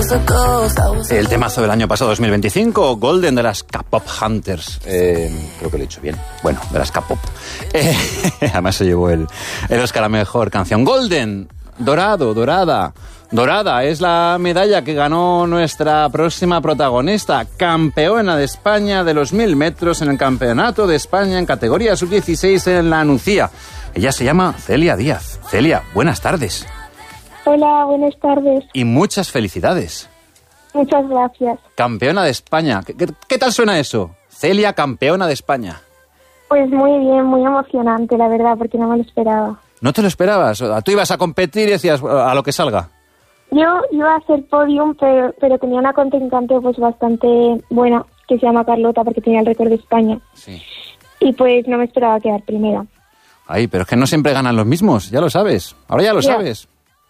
El temazo del año pasado, 2025, Golden de las K-Pop Hunters. Creo que lo he dicho bien. Bueno, de las K-Pop. Además se llevó el Oscar a Mejor Canción. Golden, dorada. Dorada es la medalla que ganó nuestra próxima protagonista, campeona de España de los 1000 metros en el Campeonato de España en categoría sub-16 en la Nucía. Ella se llama Celia Díaz. Celia, buenas tardes. Hola, buenas tardes. Y muchas felicidades. Muchas gracias. Campeona de España. ¿Qué tal suena eso? Celia, campeona de España. Pues muy bien, muy emocionante, la verdad, porque no me lo esperaba. ¿No te lo esperabas? ¿Tú ibas a competir y decías a lo que salga? Yo iba a hacer podium, pero tenía una contrincante pues bastante buena, que se llama Carlota, porque tenía el récord de España. Sí. Y pues no me esperaba quedar primera. Ay, pero es que no siempre ganan los mismos, ya lo sabes. Ahora ya lo sabes.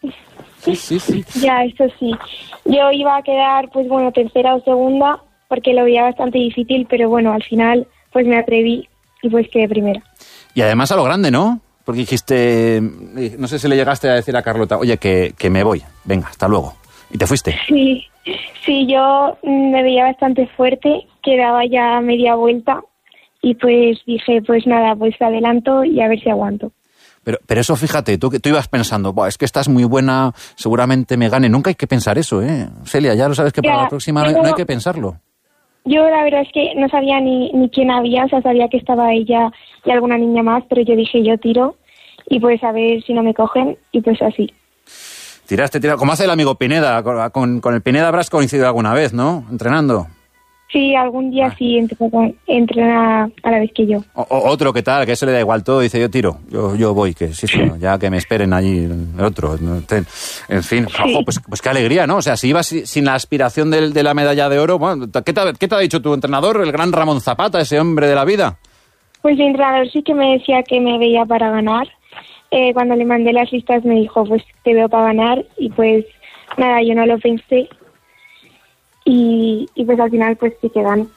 Sí. Ya, eso sí. Yo iba a quedar, pues bueno, tercera o segunda, porque lo veía bastante difícil, pero bueno, al final pues me atreví y pues quedé primera. Y además a lo grande, ¿no? Porque dijiste, no sé si le llegaste a decir a Carlota, oye, que me voy, venga, hasta luego. Y te fuiste. Sí, yo me veía bastante fuerte, quedaba ya media vuelta y pues dije, pues nada, pues adelanto y a ver si aguanto. Pero eso, fíjate, tú ibas pensando, es que estás muy buena, seguramente me gane. Nunca hay que pensar eso, ¿eh? Celia, ya lo sabes que para la próxima no hay que pensarlo. Yo la verdad es que no sabía ni quién había, o sea, sabía que estaba ella y alguna niña más, pero yo dije, yo tiro y pues a ver si no me cogen y pues así. Tiraste, como hace el amigo Pineda, con el Pineda habrás coincidido alguna vez, ¿no? Entrenando. Sí, algún día sí entrena a la vez que yo. Otro que tal, que eso le da igual todo, dice yo tiro, yo voy, que sí, ya que me esperen allí el otro. En fin, sí. Ojo, pues qué alegría, ¿no? O sea, si ibas sin la aspiración de la medalla de oro, bueno, ¿qué te ha dicho tu entrenador, el gran Ramón Zapata, ese hombre de la vida? Pues mi entrenador sí que me decía que me veía para ganar. Cuando le mandé las listas me dijo, pues te veo para ganar, y pues nada, yo no lo pensé. Y pues al final pues sí que gano.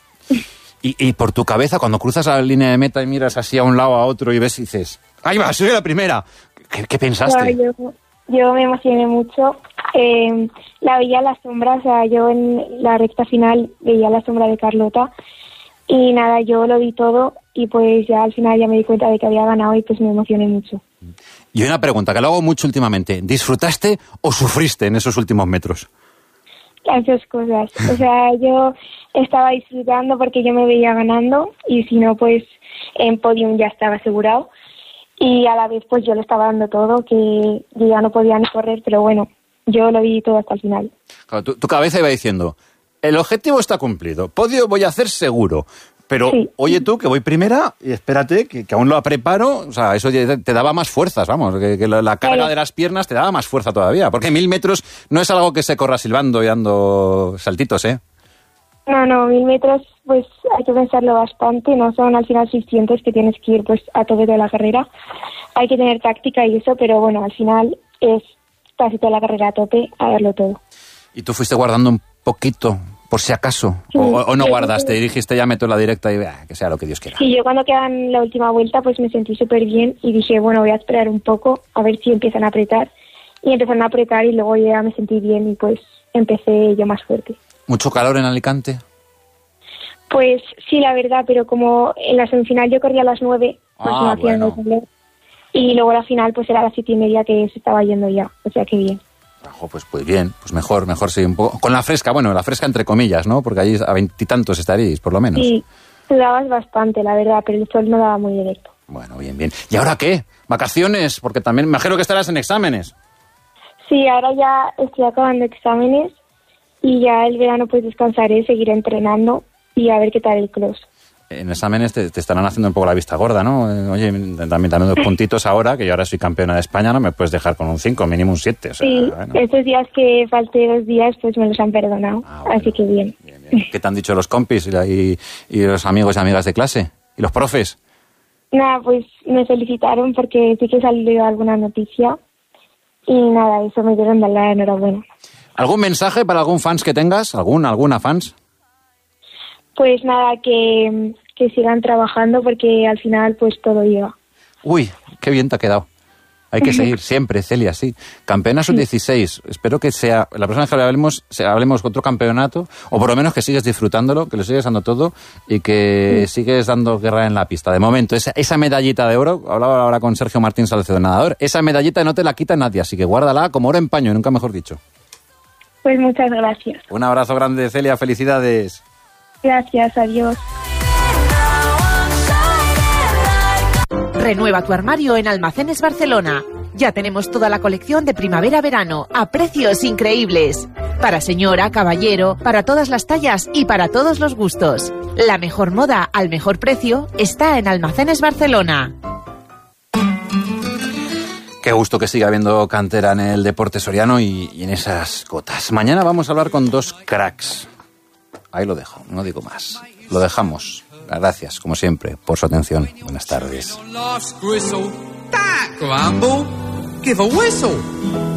Y por tu cabeza, cuando cruzas la línea de meta y miras así a un lado a otro y ves y dices, ¡ahí va, soy la primera! ¿Qué pensaste? Claro, yo me emocioné mucho. La veía a la sombra, o sea, yo en la recta final veía la sombra de Carlota. Y nada, yo lo vi todo y pues ya al final ya me di cuenta de que había ganado y pues me emocioné mucho. Y una pregunta, que lo hago mucho últimamente. ¿Disfrutaste o sufriste en esos últimos metros? Las dos cosas. O sea, yo estaba disfrutando porque yo me veía ganando y si no, pues en podium ya estaba asegurado. Y a la vez, pues yo le estaba dando todo, que yo ya no podía ni correr, pero bueno, yo lo vi todo hasta el final. Claro, tu cabeza iba diciendo, el objetivo está cumplido, podio voy a hacer seguro. Pero, sí. Oye tú, que voy primera y espérate, que aún lo preparo, o sea, eso te daba más fuerzas, vamos, que la carga de las piernas te daba más fuerza todavía, porque 1000 metros no es algo que se corra silbando y dando saltitos, ¿eh? No, 1000 metros, pues hay que pensarlo bastante, no son al final 600 que tienes que ir pues a tope de la carrera, hay que tener táctica y eso, pero bueno, al final es casi toda la carrera a tope, a darlo todo. ¿Y tú fuiste guardando un poquito, por si acaso? Sí, ¿O no guardaste y dijiste ya meto la directa y que sea lo que Dios quiera? Sí, yo cuando quedan la última vuelta pues me sentí súper bien y dije, bueno, voy a esperar un poco a ver si empiezan a apretar. Y empezaron a apretar y luego ya me sentí bien y pues empecé yo más fuerte. ¿Mucho calor en Alicante? Pues sí, la verdad, pero como en la semifinal yo corría a las 9, pues no hacía nada de calor. Y luego la final pues era a las 7:30 que se estaba yendo ya, o sea que bien. Pues bien, pues mejor sí, un poco. Con la fresca, bueno, la fresca entre comillas, ¿no? Porque allí a 20 y tantos estaríais, por lo menos. Sí, sudabas bastante, la verdad, pero el sol no daba muy directo. Bueno, bien. ¿Y ahora qué? ¿Vacaciones? Porque también me imagino que estarás en exámenes. Sí, ahora ya estoy acabando exámenes y ya el verano pues descansaré, seguiré entrenando y a ver qué tal el cross. En exámenes te estarán haciendo un poco la vista gorda, ¿no? Oye, también dando puntitos ahora, que yo ahora soy campeona de España, no me puedes dejar con un 5, mínimo un 7. O sea, sí, bueno. Estos días que falté 2 días, pues me los han perdonado, bueno, así que bien. ¿Qué te han dicho los compis y los amigos y amigas de clase? ¿Y los profes? Nada, pues me felicitaron porque sí que salió alguna noticia y nada, eso me dieron dar la enhorabuena. ¿Algún mensaje para algún fans que tengas? ¿Alguna fans? Pues nada, que sigan trabajando porque al final pues todo llega. Uy, qué bien te ha quedado. Hay que seguir siempre, Celia, sí. Campeona sub-16. Espero que sea la próxima vez que hablemos otro campeonato, o por lo menos que sigues disfrutándolo, que lo sigues dando todo y que sigues dando guerra en la pista. De momento, esa medallita de oro, hablaba ahora con Sergio Martín Salcedo, nadador, esa medallita no te la quita nadie, así que guárdala como oro en paño, nunca mejor dicho. Pues muchas gracias. Un abrazo grande, Celia, felicidades. Gracias, adiós. Renueva tu armario en Almacenes Barcelona. Ya tenemos toda la colección de primavera-verano a precios increíbles. Para señora, caballero, para todas las tallas y para todos los gustos. La mejor moda al mejor precio está en Almacenes Barcelona. Qué gusto que siga habiendo cantera en el deporte soriano y en esas cotas. Mañana vamos a hablar con dos cracks. Ahí lo dejo, no digo más. Lo dejamos. Gracias, como siempre, por su atención. Buenas tardes. Give a whistle.